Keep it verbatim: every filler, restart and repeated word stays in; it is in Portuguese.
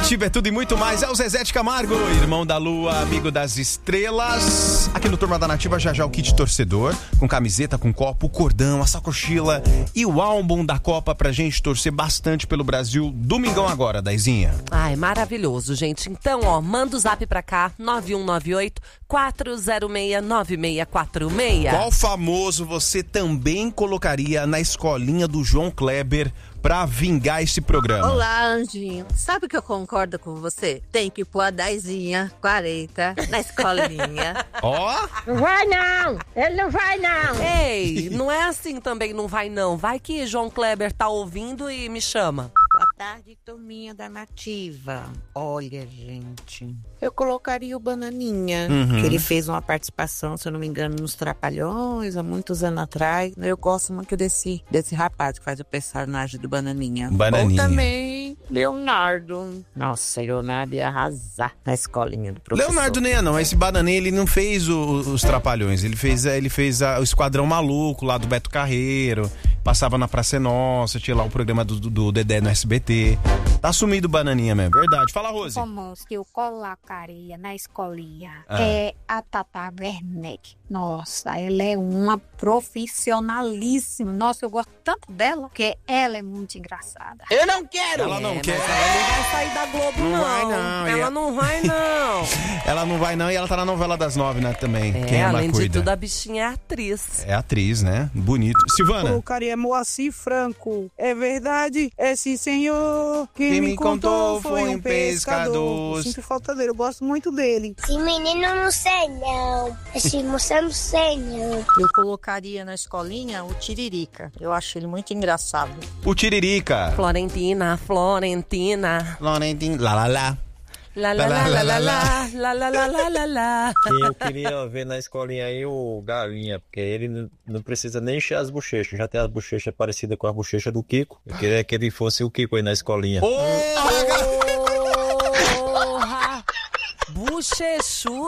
Nativa é tudo e muito mais. É o Zezé de Camargo, irmão da lua, amigo das estrelas. Aqui no Turma da Nativa, já já o kit torcedor, com camiseta, com copo, cordão, a sacochila e o álbum da Copa pra gente torcer bastante pelo Brasil. Domingão agora, Daizinha. Ai, maravilhoso, gente. Então, ó, manda o zap pra cá, nove um nove oito, quatro zero seis, nove seis quatro seis. Qual famoso você também colocaria na escolinha do João Kleber pra vingar esse programa? Olá, Anjinho. Sabe que eu concordo com você? Tem que pôr a Daizinha quarenta na escolinha. Ó! Não vai não! Ele não vai não! Ei, não é assim também, não vai não. Vai que João Kleber tá ouvindo e me chama. Boa tarde, turminha da Nativa. Olha, gente, eu colocaria o Bananinha, Uhum. que ele fez uma participação, se eu não me engano, nos Trapalhões, há muitos anos atrás. Eu gosto muito desse, desse rapaz que faz o personagem do Bananinha. Bananinha. Ou também Leonardo. Nossa, Leonardo ia arrasar na escolinha do professor. Leonardo nem é não, esse Bananinha ele não fez o- os Trapalhões, ele fez, ele fez a- o Esquadrão Maluco lá do Beto Carreiro, passava na Praça é Nossa, tinha lá o programa do, do, do Dedé no S B T. Tá sumido o Bananinha mesmo, verdade. Fala, Rose. Famoso que eu colocaria na escolinha Ah. é a Tata Werneck. Nossa, ela é uma profissionalíssima. Nossa, eu gosto tanto dela, porque ela é muito engraçada. Eu não quero! Ela não É, quer. mas ela não vai sair da Globo, Não não. vai, não. Ela E a- não vai, não. Ela não vai não e ela tá na novela das nove, né, também. É, Quem ela além de cuida. tudo, a bichinha é atriz. É atriz, né? Bonito. Silvana. Colocaria Moacir Franco. É verdade, esse senhor que Quem me, me contou contou foi foi um um pescador. pescador. Eu sinto falta dele, eu gosto muito dele. Esse menino não sei não. Esse moço eu não sei não. Eu colocaria na escolinha o Tiririca. Eu acho ele muito engraçado. O Tiririca. Florentina, Florentina. Florentin, lá, lá, lá. Lá, lá, lá, lá, lá, lá, lá, lá, lá, lá, lá, lá. E eu queria ver na escolinha aí o Galinha, porque ele não- não precisa nem encher as bochechas, já tem as bochechas parecidas com as bochechas do Kiko. Eu queria que ele fosse o Kiko aí na escolinha. Porra! Bochechudo.